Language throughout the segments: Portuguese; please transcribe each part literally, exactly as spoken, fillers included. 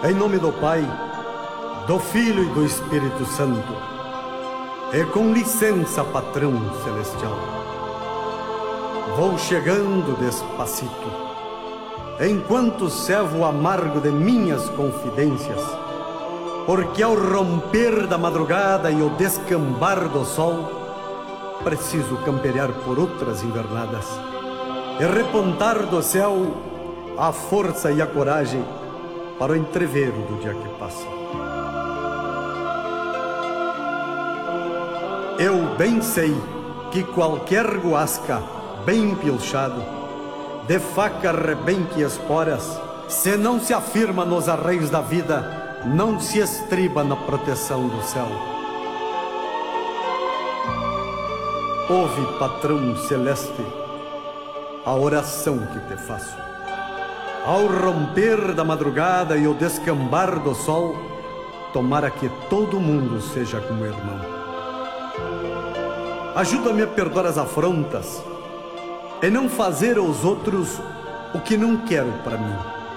Em nome do Pai, do Filho e do Espírito Santo, e com licença, patrão celestial, vou chegando despacito, enquanto servo o amargo de minhas confidências, porque ao romper da madrugada e o descambar do sol, preciso campear por outras invernadas e repontar do céu a força e a coragem para o entrevero do dia que passa. Eu bem sei que qualquer guasca bem pilchado, de faca rebenque esporas, se não se afirma nos arreios da vida, não se estriba na proteção do céu. Ouve, patrão celeste, a oração que te faço. Ao romper da madrugada e o descambar do sol, tomara que todo mundo seja como irmão. Ajuda-me a perdoar as afrontas e não fazer aos outros o que não quero para mim.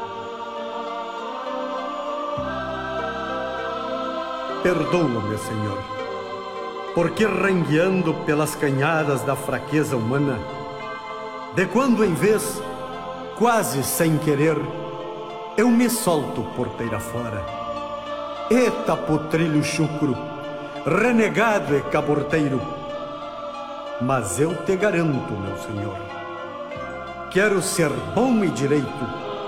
Perdoa-me, Senhor, porque rengueando pelas canhadas da fraqueza humana, de quando em vez, quase sem querer, eu me solto porteira fora. Eita, potrilho chucro, renegado e caborteiro, mas eu te garanto, meu Senhor, quero ser bom e direito.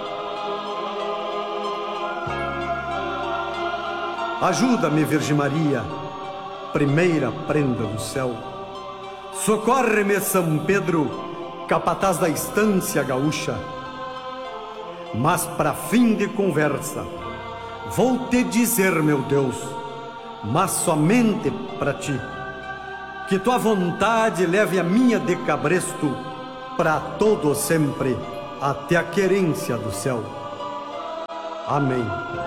Ajuda-me, Virgem Maria, primeira prenda do céu. Socorre-me, São Pedro, capataz da estância gaúcha. Mas para fim de conversa, vou te dizer, meu Deus, mas somente para ti, que tua vontade leve a minha de cabresto para todo sempre, até a querência do céu. Amém.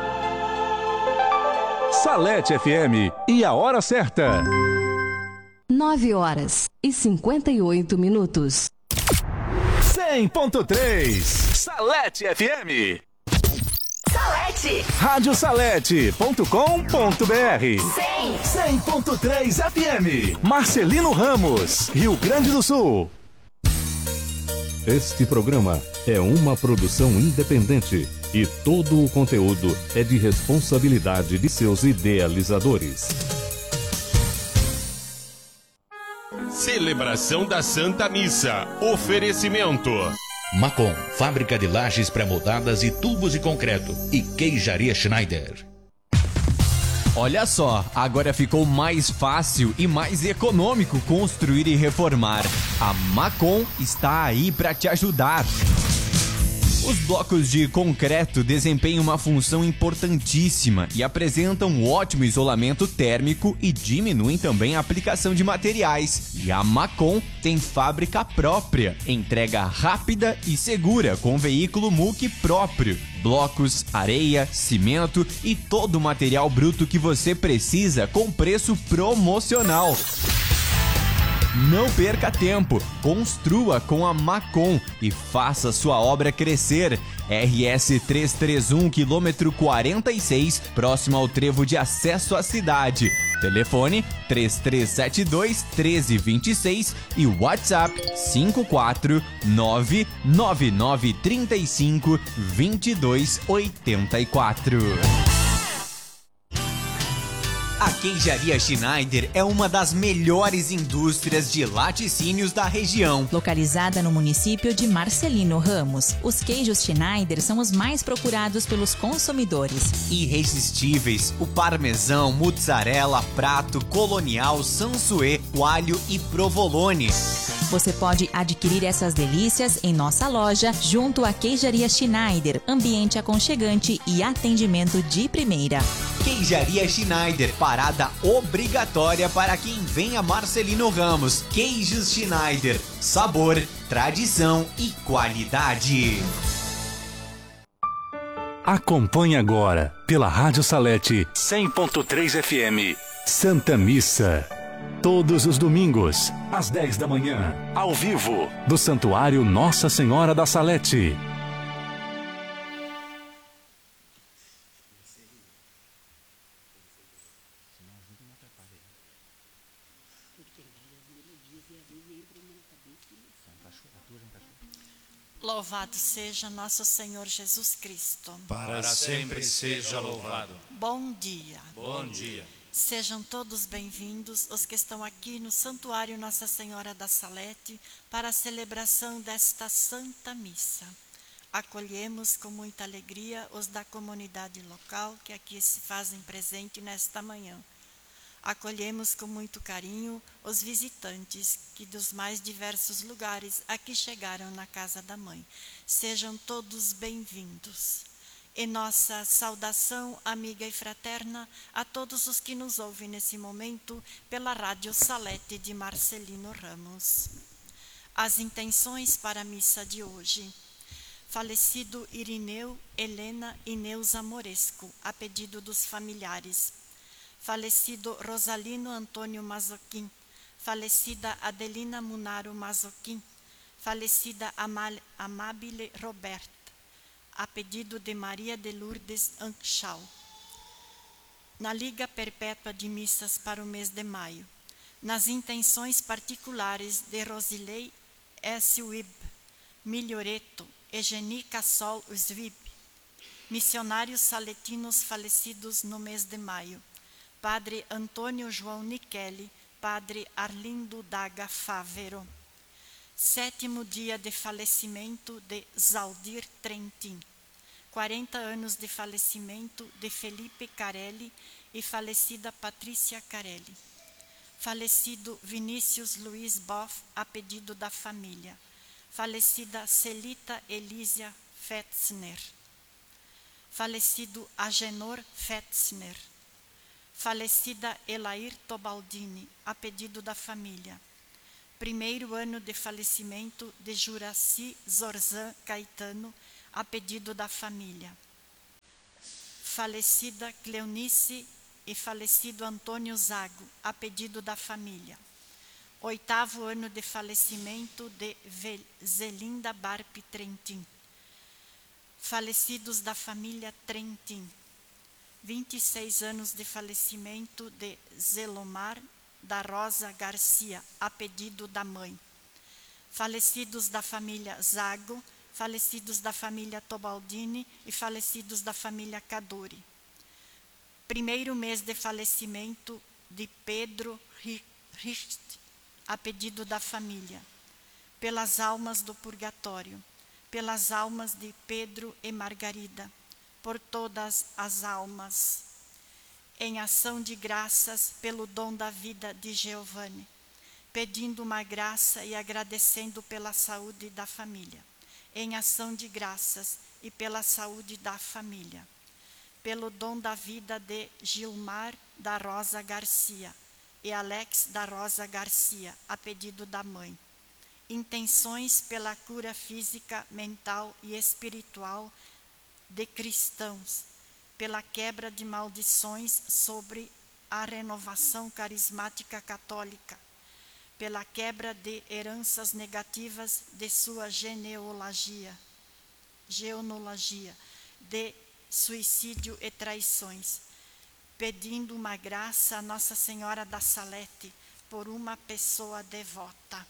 Salete F M e a hora certa. nove horas e cinquenta e oito minutos. cem ponto três Salete F M. Salete. rádio salete ponto com ponto br. cem ponto três F M. Marcelino Ramos, Rio Grande do Sul. Este programa é uma produção independente e todo o conteúdo é de responsabilidade de seus idealizadores. Celebração da Santa Missa. Oferecimento Macon, fábrica de lajes pré-moldadas e tubos de concreto. E Queijaria Schneider. Olha só, agora ficou mais fácil e mais econômico construir e reformar. A Macon está aí para te ajudar. Os blocos de concreto desempenham uma função importantíssima e apresentam um ótimo isolamento térmico e diminuem também a aplicação de materiais. E a Macon tem fábrica própria, entrega rápida e segura com veículo M U C próprio, blocos, areia, cimento e todo o material bruto que você precisa com preço promocional. Não perca tempo, construa com a Macon e faça sua obra crescer. R S trezentos e trinta e um, quilômetro quarenta e seis, próximo ao trevo de acesso à cidade. Telefone três três sete dois, um três dois seis e WhatsApp cinco quatro nove nove nove três cinco dois dois oito quatro. A Queijaria Schneider é uma das melhores indústrias de laticínios da região. Localizada no município de Marcelino Ramos, os queijos Schneider são os mais procurados pelos consumidores. Irresistíveis, o parmesão, mozzarella, prato, colonial, sansuê, coalho e provolone. Você pode adquirir essas delícias em nossa loja, junto à Queijaria Schneider, ambiente aconchegante e atendimento de primeira. Queijaria Schneider, parada obrigatória para quem vem a Marcelino Ramos. Queijos Schneider, sabor, tradição e qualidade. Acompanhe agora, pela Rádio Salete cem ponto três F M, Santa Missa. Todos os domingos, às dez da manhã, ao vivo, do Santuário Nossa Senhora da Salete. Louvado seja nosso Senhor Jesus Cristo. Para sempre seja louvado. Bom dia. Bom dia. Sejam todos bem-vindos os que estão aqui no Santuário Nossa Senhora da Salete para a celebração desta Santa Missa. Acolhemos com muita alegria os da comunidade local que aqui se fazem presente nesta manhã. Acolhemos com muito carinho os visitantes que dos mais diversos lugares aqui chegaram na casa da mãe. Sejam todos bem-vindos. E nossa saudação amiga e fraterna a todos os que nos ouvem nesse momento pela Rádio Salete de Marcelino Ramos. As intenções para a missa de hoje. Falecido Irineu Helena e Neuza Moresco, a pedido dos familiares. Falecido Rosalino Antônio Mazoquim, falecida Adelina Munaro Mazoquim, falecida Amal, Amabile Roberta, a pedido de Maria de Lourdes Anchal. Na Liga Perpétua de Missas para o mês de maio, nas intenções particulares de Rosilei S. Wib, Milhoreto, Egeni Cassol Usvib, missionários saletinos falecidos no mês de maio, Padre Antônio João Nicheli, Padre Arlindo Daga Fávero. Sétimo dia de falecimento de Zaldir Trentin. quarenta anos de falecimento de Felipe Carelli e falecida Patrícia Carelli. Falecido Vinícius Luiz Boff, a pedido da família. Falecida Celita Elísia Fetzner. Falecido Agenor Fetzner. Falecida Elair Tobaldini, a pedido da família. Primeiro ano de falecimento de Juraci Zorzan Caetano, a pedido da família. Falecida Cleonice e falecido Antônio Zago, a pedido da família. Oitavo ano de falecimento de Zelinda Barpe Trentin. Falecidos da família Trentin. vinte e seis anos de falecimento de Zelomar da Rosa Garcia, a pedido da mãe. Falecidos da família Zago, falecidos da família Tobaldini e falecidos da família Cadori. Primeiro mês de falecimento de Pedro Richt, a pedido da família. Pelas almas do purgatório, pelas almas de Pedro e Margarida, por todas as almas, em ação de graças pelo dom da vida de Giovanni, pedindo uma graça e agradecendo pela saúde da família, em ação de graças e pela saúde da família, pelo dom da vida de Gilmar da Rosa Garcia e Alex da Rosa Garcia, a pedido da mãe. Intenções pela cura física, mental e espiritual de cristãos, pela quebra de maldições sobre a renovação carismática católica, pela quebra de heranças negativas de sua genealogia, genealogia, de suicídio e traições, pedindo uma graça a Nossa Senhora da Salete por uma pessoa devota.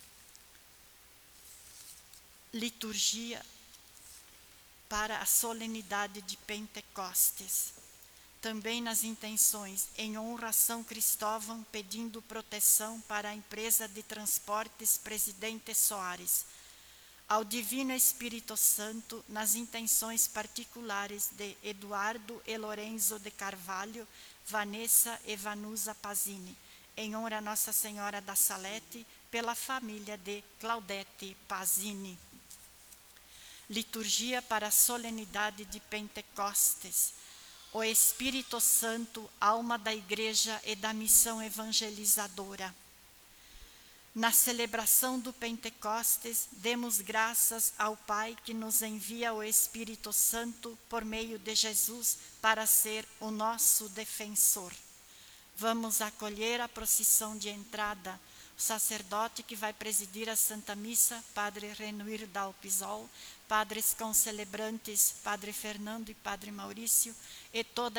Liturgia para a solenidade de Pentecostes. Também nas intenções, em honra a São Cristóvão, pedindo proteção para a empresa de transportes Presidente Soares. Ao Divino Espírito Santo, nas intenções particulares de Eduardo e Lorenzo de Carvalho, Vanessa e Vanusa Pazini. Em honra a Nossa Senhora da Salete, pela família de Claudete Pazini. Liturgia para a solenidade de Pentecostes. O Espírito Santo, alma da Igreja e da missão evangelizadora. Na celebração do Pentecostes, demos graças ao Pai que nos envia o Espírito Santo por meio de Jesus para ser o nosso defensor. Vamos acolher a procissão de entrada. O sacerdote que vai presidir a Santa Missa, Padre Renuir Dalpisol, padres concelebrantes, Padre Fernando e Padre Maurício, e toda